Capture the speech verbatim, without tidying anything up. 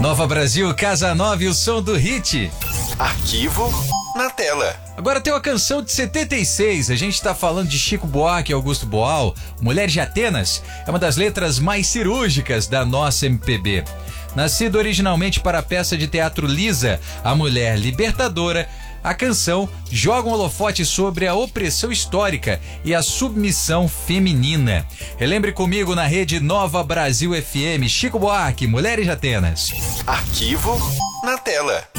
Nova Brasil, Casa Nova e o som do hit. Arquivo na tela. Agora tem uma canção de setenta e seis, a gente tá falando de Chico Buarque e Augusto Boal, Mulher de Atenas, é uma das letras mais cirúrgicas da nossa M P B. Nascido originalmente para a peça de teatro Lisa, a Mulher Libertadora, a canção joga um holofote sobre a opressão histórica e a submissão feminina. Relembre comigo na rede Nova Brasil F M, Chico Buarque, Mulheres de Atenas. Arquivo na tela.